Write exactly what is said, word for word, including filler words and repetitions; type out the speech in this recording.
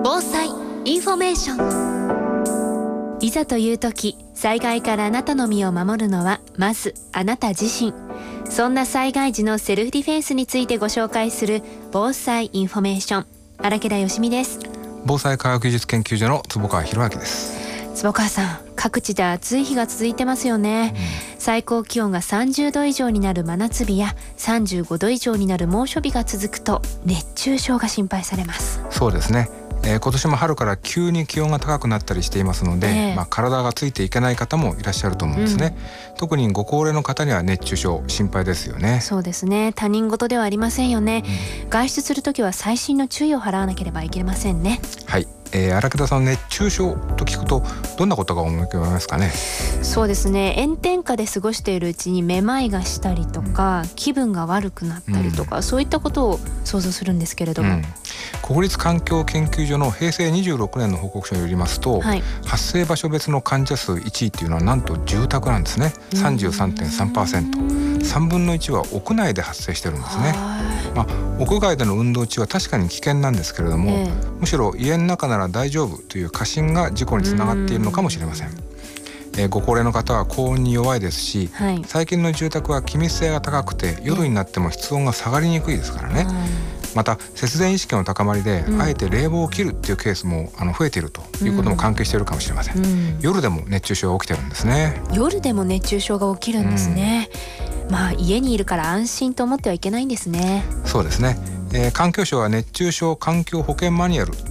防災インフォメーション。いざという時、災害からあなたの身を守るのはまずあなた自身。そんな災害時のセルフディフェンスについてご紹介する防災インフォメーション。荒木田よしみです。 防災科学技術研究所の坪川博明です。 坪川さん、各地で暑い日が続いてますよね、うん、最高気温がさんじゅうど以上になる真夏日やさんじゅうごど以上になる猛暑日が続くと熱中症が心配されます。 そうですね、えー、今年も春から急に気温が高くなったりしていますので、えーまあ、体がついていけない方もいらっしゃると思うんですね、うん、特にご高齢の方には熱中症心配ですよね。 そうですね、他人事ではありませんよね、うん、外出するときは細心の注意を払わなければいけませんね。 はい、えー、荒木田さん、熱中症と聞くとどんなことが思い浮かびますかね。 そうですね、炎天下で過ごしているうちにめまいがしたりとか、うん、気分が悪くなったりとか、うん、そういったことを想像するんですけれども、うん、 国立環境研究所の平成にじゅうろくねんの報告書によりますと、はい、発生場所別の患者数いちいっていうのはなんと住宅なんですね。 さんじゅうさんてんさんパーセント、さんぶんのいちは屋内で発生してるんですね。まあ、屋外での運動中は確かに危険なんですけれども、えー、むしろ家の中なら大丈夫という過信が事故につながっているのかもしれません。えー、ご高齢の方は高温に弱いですし、はい、最近の住宅は気密性が高くて夜になっても室温が下がりにくいですからね、また節電意識の高まりで、うん、あえて冷房を切るっていうケースもあの増えているということも関係しているかもしれません、うん、夜でも熱中症が起きてるんですね。 夜でも熱中症が起きるんですね、うん、まあ家にいるから安心と思ってはいけないんですね。 そうですね、えー、環境省は熱中症環境保険マニュアルと